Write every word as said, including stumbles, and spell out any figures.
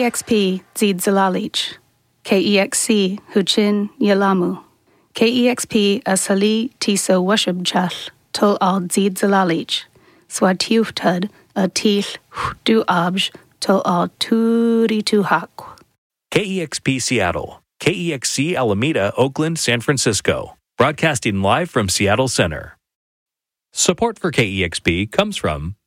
E X P Zid Zalalich, K E X C Huchin Yalamu, K E X P Asali Tiso Washubchal, Tul Al Zid Zalalich, Swatiuftud a Til Du Abj, Tul Al Turi Tuhak. K E X P Seattle, K E X C Alameda, Oakland, San Francisco, broadcasting live from Seattle Center. Support for K E X P comes from